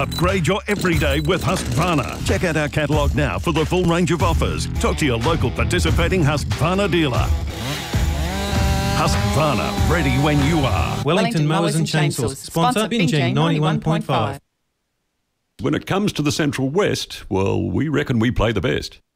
Upgrade your everyday with Husqvarna. Check out our catalogue now for the full range of offers. Talk to your local participating Husqvarna dealer. Husqvarna, ready when you are. Wellington Mowers and Chainsaws. Sponsor Binjay 91.5. When it comes to the Central West, well, we reckon we play the best.